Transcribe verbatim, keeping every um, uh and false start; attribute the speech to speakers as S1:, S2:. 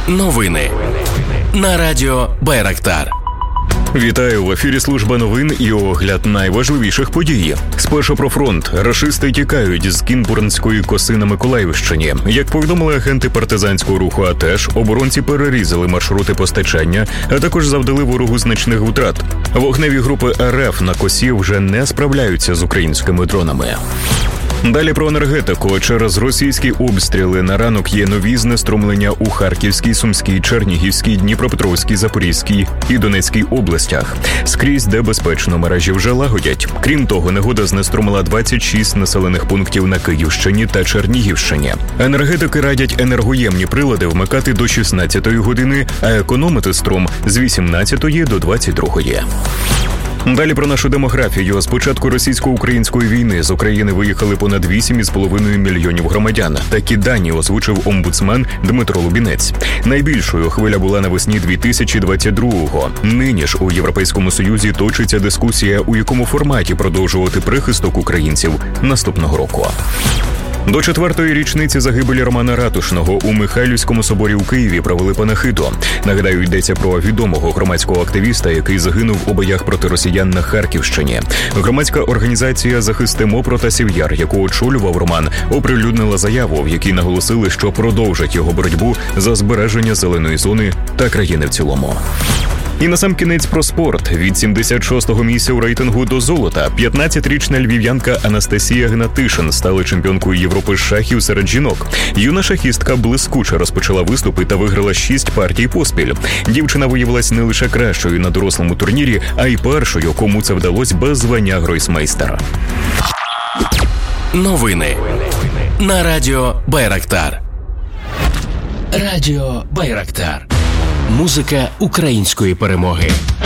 S1: Новини на радіо Байрактар.
S2: Вітаю, в ефірі служба новин і огляд найважливіших подій. Спершу про фронт. Рашисти тікають з Кінбурнської коси на Миколаївщині. Як повідомили агенти партизанського руху АТЕШ, оборонці перерізали маршрути постачання, а також завдали ворогу значних втрат. Вогневі групи РФ на косі вже не справляються з українськими дронами. Далі про енергетику. Через російські обстріли на ранок є нові знеструмлення у Харківській, Сумській, Чернігівській, Дніпропетровській, Запорізькій і Донецькій областях. Скрізь, де безпечно, мережі вже лагодять. Крім того, негода знеструмила двадцять шість населених пунктів на Київщині та Чернігівщині. Енергетики радять енергоємні прилади вмикати до шістнадцятої години, а економити струм з вісімнадцятої до двадцять другої. Далі про нашу демографію. З початку російсько-української війни з України виїхали понад вісім із половиною мільйонів громадян. Такі дані озвучив омбудсмен Дмитро Лубінець. Найбільшою хвиля була навесні дві тисячі двадцять другого. Нині ж у Європейському Союзі точиться дискусія, у якому форматі продовжувати прихисток українців наступного року. До четвертої річниці загибелі Романа Ратушного у Михайлівському соборі у Києві провели панахиду. Нагадаю, йдеться про відомого громадського активіста, який загинув у боях проти росіян на Харківщині. Громадська організація «Захистимо Протасів Яр», яку очолював Роман, оприлюднила заяву, в якій наголосили, що продовжать його боротьбу за збереження зеленої зони та країни в цілому. І насамкінець про спорт. Від сімдесят шостого місця у рейтингу до золота п'ятнадцятирічна львів'янка Анастасія Гнатишин стала чемпіонкою Європи з шахів серед жінок. Юна шахістка блискуче розпочала виступи та виграла шість партій поспіль. Дівчина виявилась не лише кращою на дорослому турнірі, а й першою, кому це вдалося без звання гройсмейстера.
S1: Новини на радіо Байрактар. Радіо Байрактар. Музика української перемоги.